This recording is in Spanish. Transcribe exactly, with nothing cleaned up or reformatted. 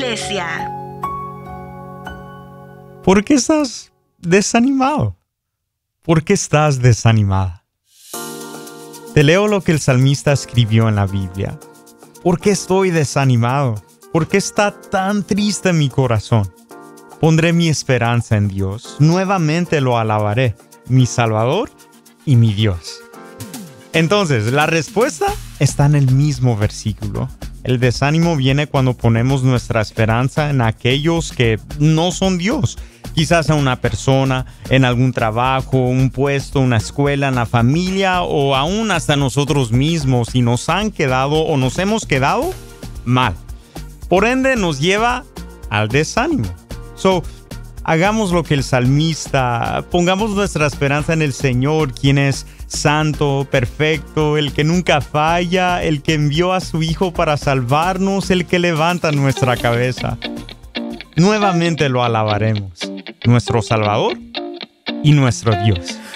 iglesia. ¿Por qué estás desanimado? ¿Por qué estás desanimada? Te leo lo que el salmista escribió en la Biblia. ¿Por qué estoy desanimado? ¿Por qué está tan triste mi corazón? Pondré mi esperanza en Dios. Nuevamente lo alabaré, mi Salvador y mi Dios. Entonces, la respuesta está en el mismo versículo. El desánimo viene cuando ponemos nuestra esperanza en aquellos que no son Dios. Quizás en una persona, en algún trabajo, un puesto, una escuela, en la familia o aún hasta nosotros mismos, y nos han quedado o nos hemos quedado mal. Por ende, nos lleva al desánimo. So, hagamos lo que el salmista, pongamos nuestra esperanza en el Señor, quien es santo, perfecto, el que nunca falla, el que envió a su Hijo para salvarnos, el que levanta nuestra cabeza. Nuevamente lo alabaremos, nuestro Salvador y nuestro Dios.